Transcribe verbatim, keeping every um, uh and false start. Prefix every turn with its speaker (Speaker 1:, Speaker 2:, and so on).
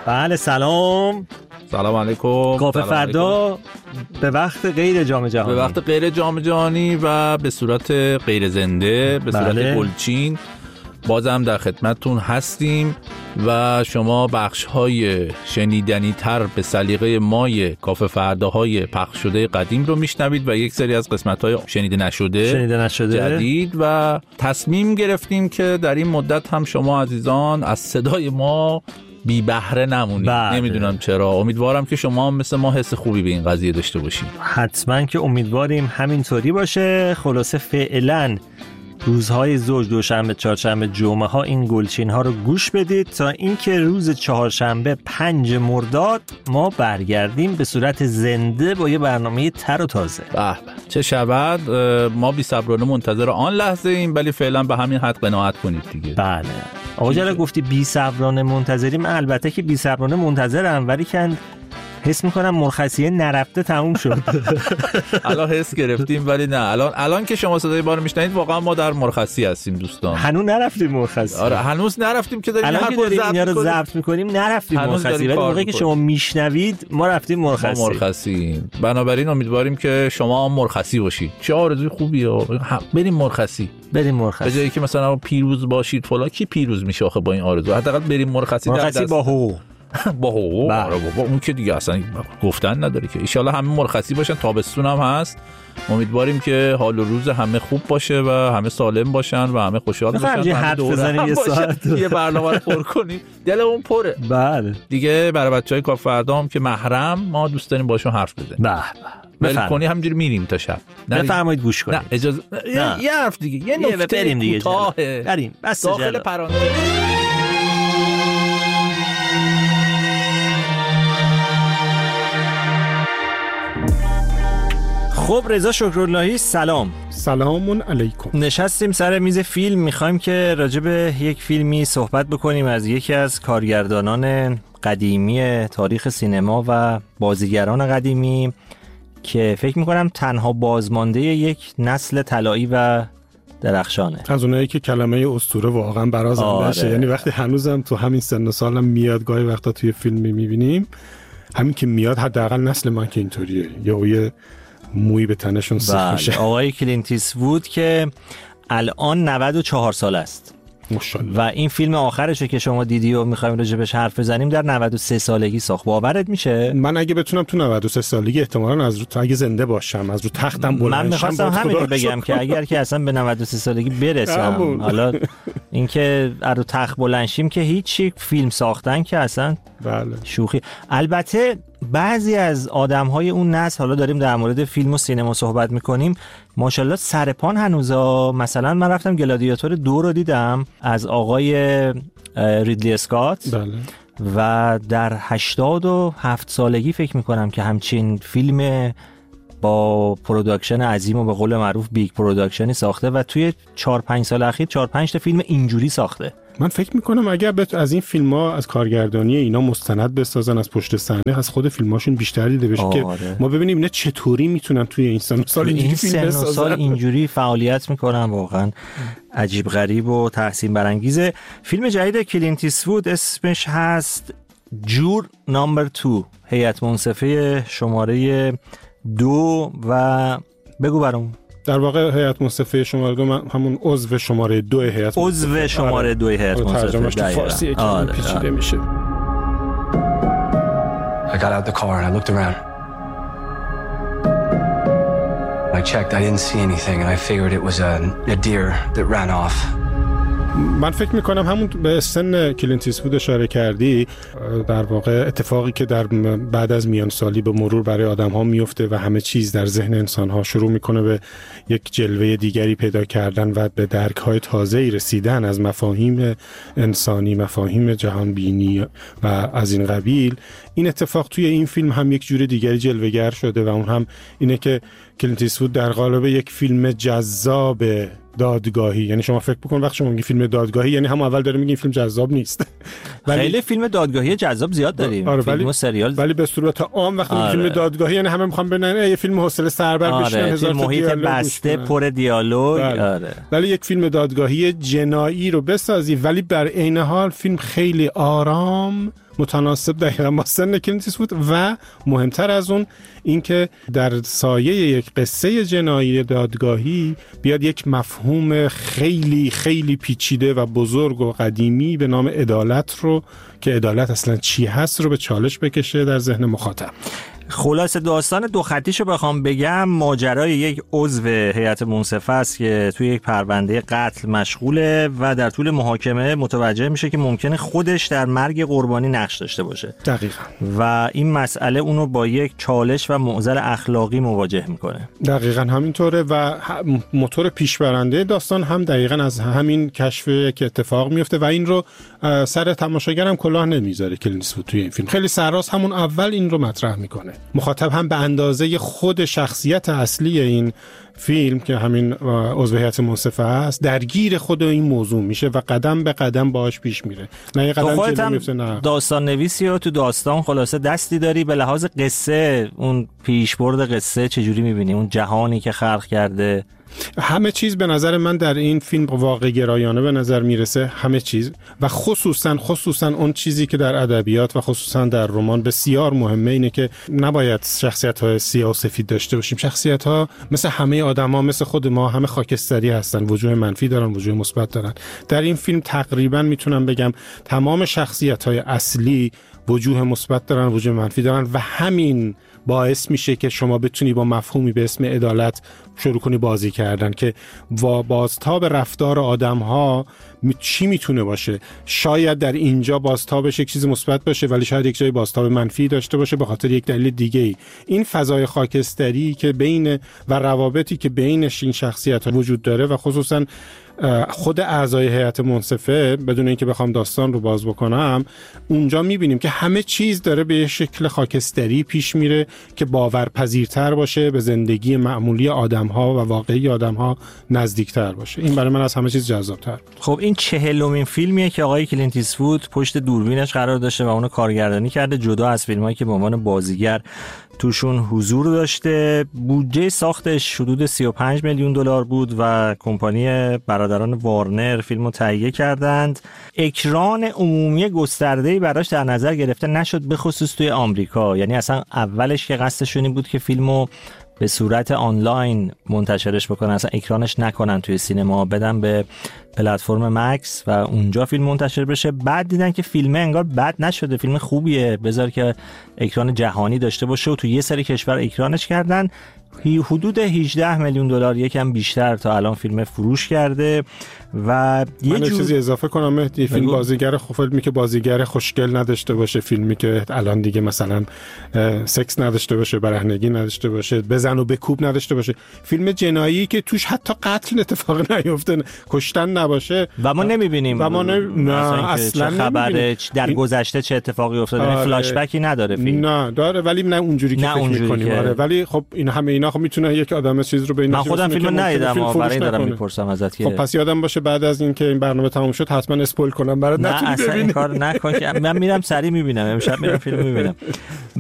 Speaker 1: بله سلام.
Speaker 2: سلام علیکم.
Speaker 1: کافه فردا به وقت غیر جام جهانی،
Speaker 2: به وقت غیر جام جهانی و به صورت غیر زنده، به صورت
Speaker 1: بله.
Speaker 2: گلچین بازم در خدمتتون هستیم و شما بخش‌های شنیدنی تر به سلیقه مای کافه فرداهای پخش شده قدیم رو میشنوید و یک سری از قسمت‌های شنیده نشده
Speaker 1: شنیده نشده
Speaker 2: جدید و تصمیم گرفتیم که در این مدت هم شما عزیزان از صدای ما بی بهره نمونید.
Speaker 1: بله.
Speaker 2: نمیدونم چرا، امیدوارم که شما هم مثل ما حس خوبی به این قضیه داشته باشید.
Speaker 1: حتما که امیدواریم همینطوری باشه. خلاصه فعلا روزهای زوج، دوشنبه، چهارشنبه، جمعه ها این گلچین ها رو گوش بدید تا اینکه روز چهارشنبه پنج مرداد ما برگردیم به صورت زنده با یه برنامه تر و تازه.
Speaker 2: به به چه شود. ما بی صبرانه منتظر آن لحظه ایم، ولی فعلا به همین حد قناعت کنید دیگه.
Speaker 1: بله آقا جلال گفتی بی صبرانه منتظریم. البته که بی صبرانه منتظرم، ولی که حس میکنم مرخصیه نرفته تموم شد.
Speaker 2: الان حس گرفتیم ولی نه، الان الان که شما صدای ما رو میشنوید واقعا ما در مرخصی هستیم دوستان.
Speaker 1: هنوز نرفتیم مرخصی.
Speaker 2: آره هنوز نرفتیم که داریم
Speaker 1: الان که داریم اینا رو
Speaker 2: می‌کنیم.
Speaker 1: ضبط میکنیم نرفتیم مرخصی، ولی موقعی که شما میشنوید ما رفتیم مرخصی.
Speaker 2: ما مرخصی. بنابراین امیدواریم که شما هم مرخصی باشید. چه آرزوی خوبیه. بریم مرخصی.
Speaker 1: بریم مرخصی.
Speaker 2: به جایی که مثلا پیروز باشید فلان، کی پیروز میشه آخه با این آرزو؟ حداقل بریم مرخصی.
Speaker 1: مرخصی با حقوق.
Speaker 2: با حقوق. آره بابا اون که دیگه اصلا گفتن نداره که. ان شاءالله همه مرخصی باشن، تابستون هم هست. امیدواریم که حال و روز همه خوب باشه و همه سالم باشن و همه خوشحال باشن.
Speaker 1: یه حرف بزنیم یه ساعت
Speaker 2: یه برنامه رو پر کنیم. دلمون پره.
Speaker 1: بله.
Speaker 2: دیگه برای بچهای کافه فردا هم که محرم، ما دوست داریم باشون حرف بزنیم.
Speaker 1: به به.
Speaker 2: ول کنی همینجوری میریم تا شب.
Speaker 1: بفرمایید گوش کنید.
Speaker 2: نه اجازه نه. یه حرف دیگه. یه نکته
Speaker 1: بریم دیگه.
Speaker 2: کوتاهه.
Speaker 1: بریم. بس
Speaker 2: داخل پرانتز.
Speaker 1: خب رضا شکراللهی سلام.
Speaker 3: سلام علیکم.
Speaker 1: نشستیم سر میز فیلم، میخوایم که راجع به یک فیلمی صحبت بکنیم از یکی از کارگردانان قدیمی تاریخ سینما و بازیگران قدیمی که فکر میکنم تنها بازمانده یک نسل طلایی و درخشانه.
Speaker 3: از اونایی که کلمه اسطوره واقعا برازنده
Speaker 1: آره.
Speaker 3: شه. یعنی وقتی هنوزم تو همین سن و سالم میاد، گاهی وقتا توی فیلم میبینیم همین که میاد، حداقل نسل من که اینطوریه، یا یه موی به تنشون سیخ میشه.
Speaker 1: آقای کلینت ایستوود که الان نود و چهار سال است
Speaker 3: ماشاءالله.
Speaker 1: و این فیلم آخرشه که شما دیدی و میخوایم راجبش حرف بزنیم در نود و سه سالگی ساخت. باورت میشه؟
Speaker 3: من اگه بتونم تو نود و سه سالگی احتمالاً از رو اگه زنده باشم از رو تختم بلند شم.
Speaker 1: من میخواستم همین رو بگم که اگر که اصلا به نود و سه سالگی برسم، حالا اینکه از رو تخت بلند شیم که هیچی، فیلم ساختن که اصلا
Speaker 3: بله
Speaker 1: شوخی. البته بعضی از آدم‌های اون نسل، حالا داریم در مورد فیلم و سینما صحبت می‌کنیم، ماشاءالله سرپان هنوزا. مثلا من رفتم گلادیاتور دو رو دیدم از آقای ریدلی اسکات.
Speaker 3: بله.
Speaker 1: و در هشتاد و هفت سالگی فکر می‌کنم که همچین فیلم با پروداکشن عظیم و به قول معروف بیگ پروداکشنی ساخته و توی چهار پنج سال اخیر چهار پنج تا فیلم اینجوری ساخته.
Speaker 3: من فکر میکنم اگر بت... از این فیلم ها، از کارگردانی اینا مستند بسازن از پشت صحنه، از خود فیلماشون بیشتر دیده بشه که ما ببینیم اینا چطوری میتونن توی این سن و سال اینجوری فیلم بسازن.
Speaker 1: سال اینجوری فعالیت میکنن. واقعا عجیب غریب و تحسین برانگیزه. فیلم جدید کلینت ایستوود اسمش هست جور نامبر دو، هیئت منصفه شماره دو. و بگو برام.
Speaker 3: در واقع هیئت منصفه شماره دو من همون عضو شماره دو هیئت
Speaker 1: عضو شماره دو هیئت منصفه.
Speaker 3: ترجمهش تو فارسی که پیچیده میشه.
Speaker 4: I got out the car and I looked around. I checked, I didn't see anything and I figured it was a, a deer that ran off.
Speaker 3: من فکر میکنم همون به سن کلینت ایستوود اشاره کردی، در واقع اتفاقی که در بعد از میان سالی به مرور برای آدم ها میفته و همه چیز در ذهن انسان ها شروع میکنه به یک جلوه دیگری پیدا کردن و به درک های تازه‌ای رسیدن از مفاهیم انسانی، مفاهیم جهان بینی و از این قبیل. این اتفاق توی این فیلم هم یک جور دیگری جلوه‌گر شده و اون هم اینه که کلینت ایستوود در قالب یک فیلم جذاب دادگاهی، یعنی شما فکر بکن وقتی شما میگی فیلم دادگاهی یعنی هم اول داره میگی این فیلم جذاب نیست.
Speaker 1: ولی خیلی فیلم دادگاهی جذاب زیاد داریم.
Speaker 3: آره
Speaker 1: فیلم و سریال.
Speaker 3: ولی به صورت عام وقتی آره. فیلم دادگاهی یعنی همه میخوان ببینن یه فیلم حوصله سربر
Speaker 1: آره.
Speaker 3: بشینن هزار تا
Speaker 1: محیط بسته پر دیالوگ.
Speaker 3: بله.
Speaker 1: آره.
Speaker 3: ولی یک فیلم دادگاهی جنایی رو بسازی ولی بر عین حال فیلم خیلی آرام متناسب دقیقاً با سن کلینت ایستوود و مهمتر از اون اینکه در سایه یک قصه جنایی دادگاهی بیاد یک مفهوم خیلی خیلی پیچیده و بزرگ و قدیمی به نام عدالت رو که عدالت اصلا چی هست رو به چالش بکشه در ذهن مخاطب.
Speaker 1: خلاصه داستان دو خطیشو بخوام بگم، ماجرای یک عضو هیئت منصفه است که توی یک پرونده قتل مشغوله و در طول محاکمه متوجه میشه که ممکنه خودش در مرگ قربانی نقش داشته باشه.
Speaker 3: دقیقاً.
Speaker 1: و این مسئله اونو با یک چالش و معضل اخلاقی مواجه میکنه.
Speaker 3: دقیقاً همینطوره و موتور پیشبرنده داستان هم دقیقاً از همین کشف که اتفاق میفته و این رو سر تماشاگرم کلاه نمیذاره کلینت ایستوود توی این فیلم. خیلی سراست همون اول این رو مطرح میکنه. مخاطب هم به اندازه خود شخصیت اصلی این فیلم که همین عضو هیئت منصفه است درگیر خود این موضوع میشه و قدم به قدم باهاش پیش میره. نه یه قدم جلو میفته. نه
Speaker 1: داستان نویسی و تو داستان خلاصه دستی داری. به لحاظ قصه، اون پیشبرد قصه چجوری میبینی؟ اون جهانی که خلق کرده،
Speaker 3: همه چیز به نظر من در این فیلم واقع گرایانه به نظر میرسه، همه چیز، و خصوصا خصوصا اون چیزی که در ادبیات و خصوصا در رمان بسیار مهمه اینه که نباید شخصیت‌های سیاه و سفید داشته باشیم. شخصیت‌ها مثل همه آدم‌ها، مثل خود ما، همه خاکستری هستن، وجوه منفی دارن، وجوه مثبت دارن. در این فیلم تقریبا میتونم بگم تمام شخصیت‌های اصلی وجوه مثبت دارن، وجوه منفی دارن و همین باعث میشه که شما بتونی با مفهومی به اسم عدالت شروع کنی بازی کردن که با بازتاب رفتار آدم‌ها چی میتونه باشه. شاید در اینجا بازتابش یک چیز مثبت باشه ولی شاید یک جای بازتاب منفی داشته باشه به خاطر یک دلیل دیگه ای. این فضای خاکستری که بین و روابطی که بینش این شخصیت‌ها وجود داره و خصوصا خود اعضای هیئت منصفه، بدون اینکه بخوام داستان رو باز بکنم، اونجا میبینیم که همه چیز داره به شکل خاکستری پیش میره که باورپذیرتر باشه، به زندگی معمولی آدم‌ها و واقعی آدم‌ها نزدیکتر باشه. این برای من از همه چیز جذاب‌تر.
Speaker 1: خب این چهلمین فیلمیه که آقای کلینت ایستوود پشت دوربینش قرار داشته و اونو کارگردانی کرده، جدا از فیلمایی که به عنوان بازیگر توشون حضور داشته. بودجه ساختش حدود سی و پنج میلیون دلار بود و کمپانی برادران وارنر فیلمو تهیه کردند. اکران عمومی گسترده‌ای براش در نظر گرفته نشد، به خصوص توی آمریکا. یعنی اصلا اولش که قصدشون این بود که فیلمو به صورت آنلاین منتشرش بکنن، اصلا اکرانش نکنن توی سینما، بدن به پلتفرم مکس و اونجا فیلم منتشر بشه. بعد دیدن که فیلم انگار بد نشده، فیلم خوبیه، بذار که اکران جهانی داشته باشه و تو یه سری کشور اکرانش کردن. حدود هجده میلیون دلار، یکم بیشتر تا الان فیلم فروش کرده. و یه
Speaker 3: من
Speaker 1: جور...
Speaker 3: چیزی اضافه کنم مهدی، فیلم
Speaker 1: بگو.
Speaker 3: بازیگر خوب، فیلمی که بازیگر خوشگل نداشته باشه، فیلمی که الان دیگه مثلا سکس نداشته باشه، برهنگی نداشته باشه، بزن و بکوب نداشته باشه، فیلم جنایی که توش حتی قتل اتفاق نیفته، کشتن نباشه
Speaker 1: و ما نمیبینیم
Speaker 3: و ما نمی... نه اصلا
Speaker 1: چه خبره، در
Speaker 3: این...
Speaker 1: گذشته چه اتفاقی افتاده. آره. فلاش بکی نداره فیلم.
Speaker 3: نه داره ولی نه اونجوری که فکر می‌کنیم. که... آره ولی خب این همه اینا خب میتونه یک آدم چیز رو بین
Speaker 1: من خودم فیلم ندیدم اما برای دارم میپرسم ازت که
Speaker 3: خب پس یادم باشه بعد از اینکه این برنامه تموم شد حتما اسپویل کنم برات،
Speaker 1: نه اصلا این کار نکن که من میرم سری میبینم، امشب میرم فیلم میبینم.